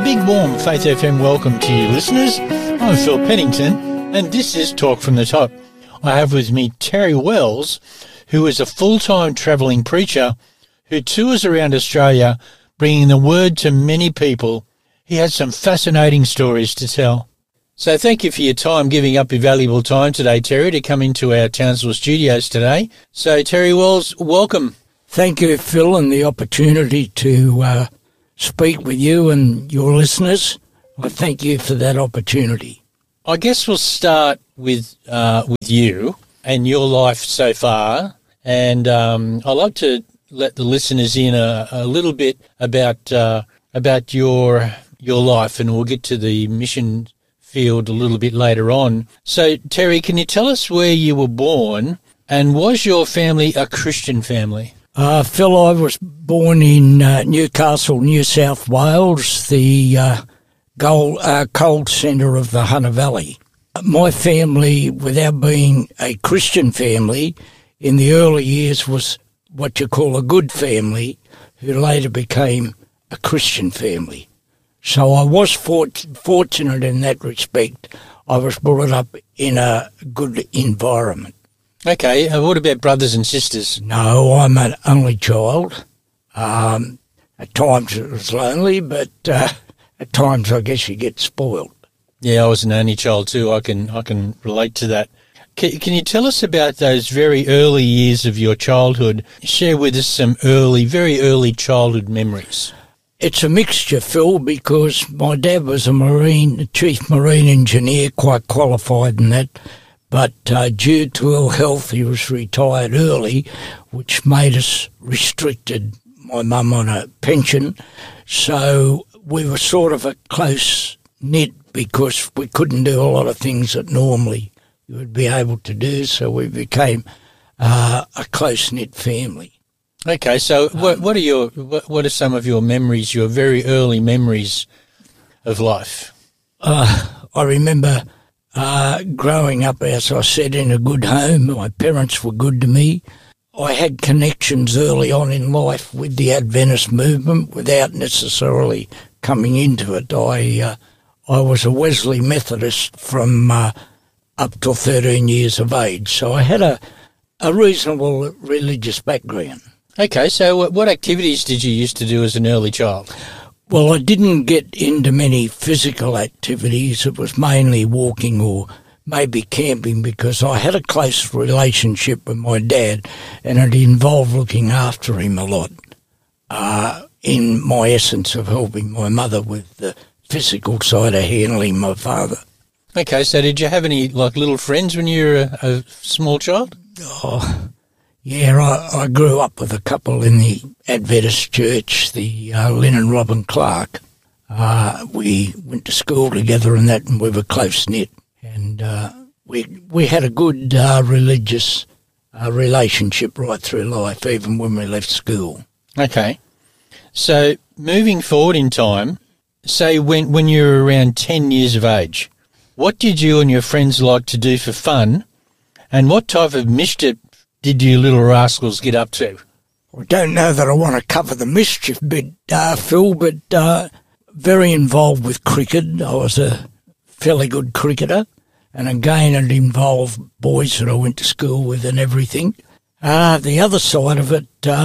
big warm Faith FM welcome to you listeners. I'm Phil Pennington and this is Talk from the Top. I have with me Terry Wells, who is a full-time travelling preacher who tours around Australia bringing the word to many people. He has some fascinating stories to tell. So thank you for your time, giving up your valuable time today, Terry, to come into our Townsville studios today. So Terry Wells, welcome. Thank you, Phil, and the opportunity to speak with you and your listeners. I thank you for that opportunity. I guess we'll start with you and your life so far, and I'd like to let the listeners in a little bit about your life, and we'll get to the mission field a little bit later on. So, Terry, can you tell us where you were born, and was your family a Christian family? Phil, I was born in Newcastle, New South Wales, the cold centre of the Hunter Valley. My family, without being a Christian family, in the early years was what you call a good family, who later became a Christian family. So I was fortunate in that respect. I was brought up in a good environment. Okay, what about brothers and sisters? No, I'm an only child. At times it was lonely, but at times I guess you get spoiled. Yeah, I was an only child too. I can relate to that. Can you tell us about those very early years of your childhood? Share with us some very early childhood memories. It's a mixture, Phil, because my dad was a chief marine engineer, quite qualified in that. But due to ill health, he was retired early, which made us restricted, my mum on a pension. So we were sort of a close-knit because we couldn't do a lot of things that normally you would be able to do. So we became a close-knit family. Okay, so what are some of your memories, your very early memories of life? I remember growing up, as I said, in a good home. My parents were good to me. I had connections early on in life with the Adventist movement without necessarily coming into it. I was a Wesley Methodist from up to 13 years of age, so I had a reasonable religious background. Okay, so what activities did you used to do as an early child? Well, I didn't get into many physical activities. It was mainly walking or maybe camping because I had a close relationship with my dad and it involved looking after him a lot in my essence of helping my mother with the physical side of handling my father. Okay, so did you have any little friends when you were a small child? Oh, yeah, I grew up with a couple in the Adventist church, the Lynn and Robin Clark. We went to school together and that, and we were close-knit. And we had a good religious relationship right through life, even when we left school. Okay. So moving forward in time, say when you were around 10 years of age, what did you and your friends like to do for fun, and what type of mischief did you little rascals get up to? I don't know that I want to cover the mischief bit, Phil, but very involved with cricket. I was a fairly good cricketer, and again it involved boys that I went to school with and everything. The other side of it,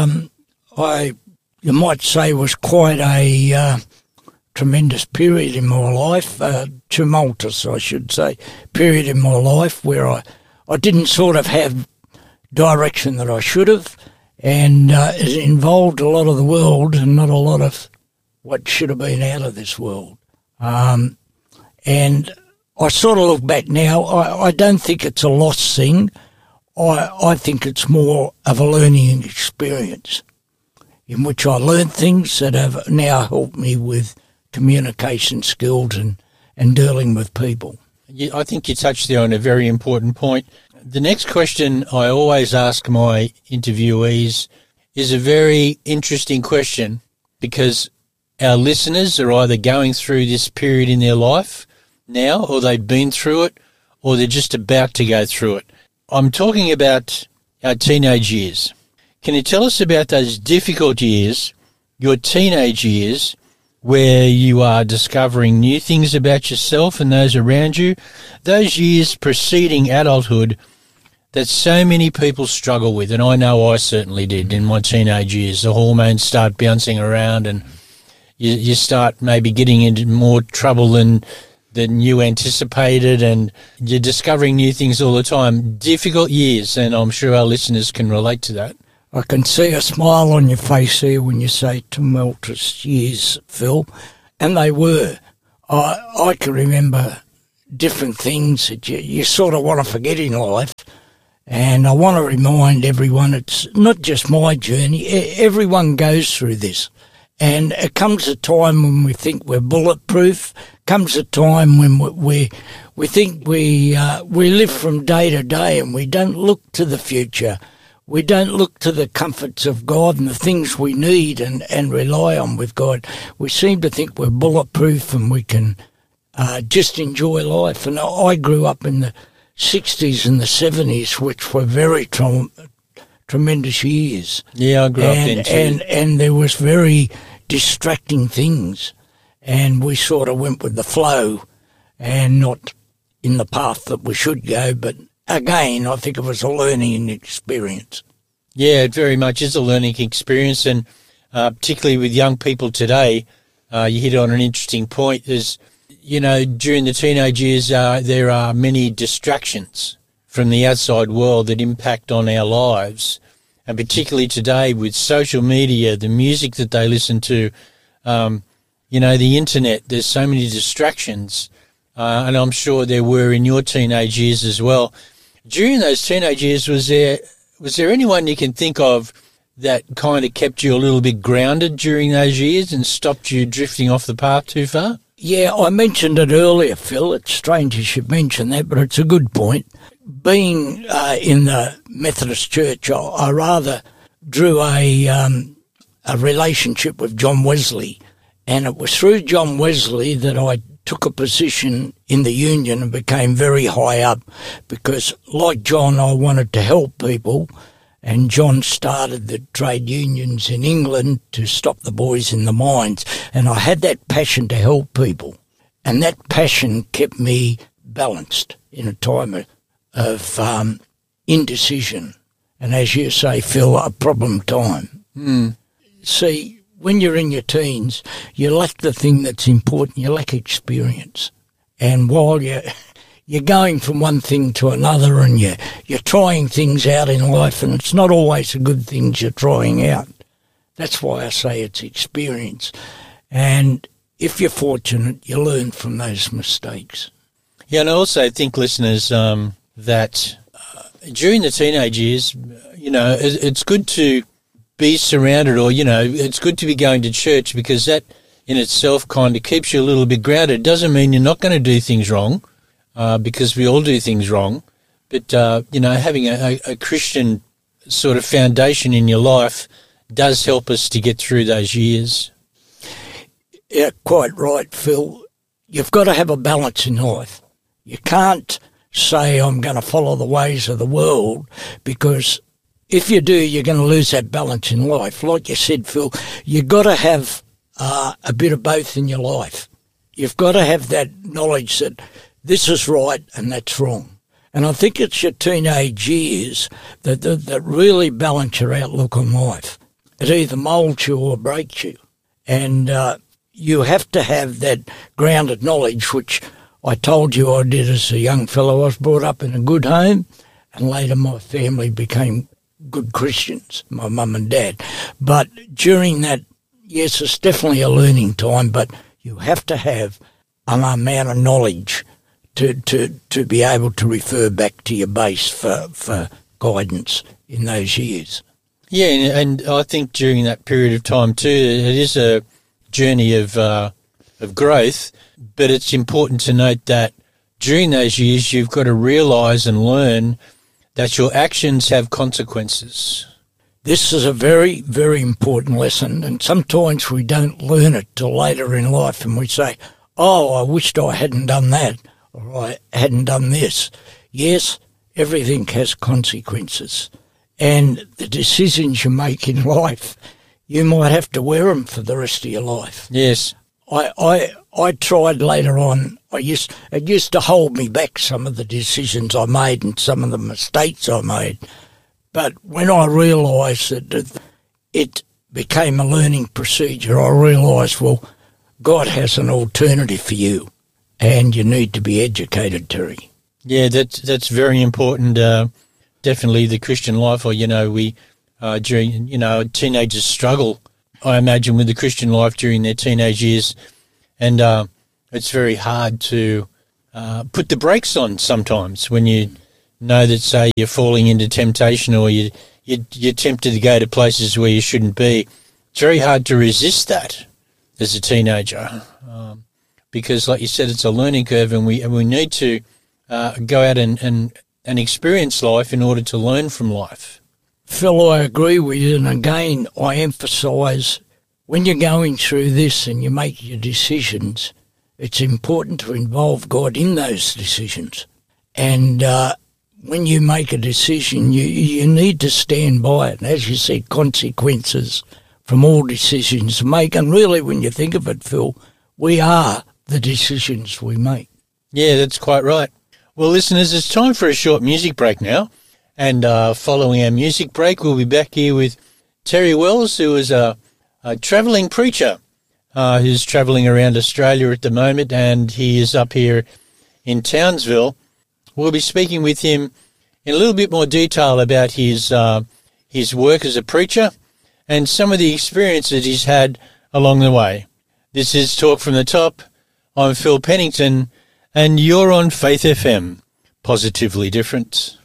you might say, was quite a tremendous period in my life, tumultuous, I should say, period in my life where I didn't sort of have direction that I should have, and it involved a lot of the world and not a lot of what should have been out of this world. And I sort of look back now, I don't think it's a lost thing. I think it's more of a learning experience in which I learned things that have now helped me with communication skills and dealing with people. I think you touched there on a very important point. The next question I always ask my interviewees is a very interesting question because our listeners are either going through this period in their life now, or they've been through it, or they're just about to go through it. I'm talking about our teenage years. Can you tell us about those difficult years, your teenage years, where you are discovering new things about yourself and those around you, those years preceding adulthood that so many people struggle with, and I know I certainly did in my teenage years. The hormones start bouncing around and you start maybe getting into more trouble than you anticipated, and you're discovering new things all the time. Difficult years, and I'm sure our listeners can relate to that. I can see a smile on your face here when you say tumultuous years, Phil, and they were. I can remember different things that you sort of want to forget in life, and I want to remind everyone it's not just my journey. Everyone goes through this, and it comes a time when we think we're bulletproof, comes a time when we think we live from day to day and we don't look to the future. We don't look to the comforts of God and the things we need and rely on with God. We seem to think we're bulletproof and we can just enjoy life. And I grew up in the 60s and the 70s, which were very tremendous years. Yeah, I grew up then too. And there was very distracting things. And we sort of went with the flow and not in the path that we should go, but again, I think it was a learning experience. Yeah, it very much is a learning experience, and particularly with young people today, you hit on an interesting point. There's, during the teenage years, there are many distractions from the outside world that impact on our lives, and particularly today with social media, the music that they listen to, the internet, there's so many distractions, and I'm sure there were in your teenage years as well. During those teenage years, was there anyone you can think of that kind of kept you a little bit grounded during those years and stopped you drifting off the path too far? Yeah, I mentioned it earlier, Phil. It's strange you should mention that, but it's a good point. Being in the Methodist Church, I rather drew a relationship with John Wesley, and it was through John Wesley that I took a position in the union and became very high up because, like John, I wanted to help people, and John started the trade unions in England to stop the boys in the mines, and I had that passion to help people, and that passion kept me balanced in a time of indecision, and as you say, Phil, a problem time. See, when you're in your teens, you lack the thing that's important. You lack experience. And while you're going from one thing to another and you're trying things out in life, and it's not always the good things you're trying out. That's why I say it's experience. And if you're fortunate, you learn from those mistakes. Yeah, and I also think, listeners, that during the teenage years, it's good to be surrounded, or, it's good to be going to church, because that in itself kind of keeps you a little bit grounded. It doesn't mean you're not going to do things wrong, because we all do things wrong. But, having a Christian sort of foundation in your life does help us to get through those years. Yeah, quite right, Phil. You've got to have a balance in life. You can't say, I'm going to follow the ways of the world, because if you do, you're going to lose that balance in life. Like you said, Phil, you've got to have a bit of both in your life. You've got to have that knowledge that this is right and that's wrong. And I think it's your teenage years that really balance your outlook on life. It either moulds you or breaks you. And you have to have that grounded knowledge, which I told you I did as a young fellow. I was brought up in a good home, and later my family became good Christians, my mum and dad. But during that, yes, it's definitely a learning time, but you have to have an amount of knowledge to be able to refer back to your base for guidance in those years. Yeah, and I think during that period of time too, it is a journey of growth, but it's important to note that during those years you've got to realise and learn that your actions have consequences. This is a very, very important lesson, and sometimes we don't learn it till later in life, and we say, oh, I wished I hadn't done that, or I hadn't done this. Yes, everything has consequences, and the decisions you make in life, you might have to wear them for the rest of your life. Yes. I tried later on. It used to hold me back, some of the decisions I made and some of the mistakes I made. But when I realised that it became a learning procedure, I realised, well, God has an alternative for you, and you need to be educated, Terry. Yeah, that's very important. Definitely the Christian life, or, we during, teenagers struggle, I imagine, with the Christian life during their teenage years, and it's very hard to put the brakes on sometimes when you know that, say, you're falling into temptation, or you're tempted to go to places where you shouldn't be. It's very hard to resist that as a teenager, because, like you said, it's a learning curve, and we need to go out and experience life in order to learn from life. Phil, I agree with you, and again, I emphasise, when you're going through this and you make your decisions, it's important to involve God in those decisions. And when you make a decision, you need to stand by it. And as you said, consequences from all decisions make. And really, when you think of it, Phil, we are the decisions we make. Yeah, that's quite right. Well, listeners, it's time for a short music break now. And following our music break, we'll be back here with Terry Wells, who is a travelling preacher who's travelling around Australia at the moment, and he is up here in Townsville. We'll be speaking with him in a little bit more detail about his work as a preacher and some of the experiences he's had along the way. This is Talk from the Top. I'm Phil Pennington, and you're on Faith FM. Positively different.